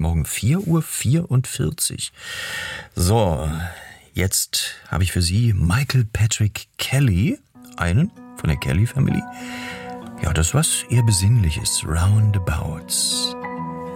Morgen 4:44 Uhr. So, jetzt habe ich für Sie Michael Patrick Kelly, einen von der Kelly Family. Ja, das was eher Besinnliches, Roundabouts.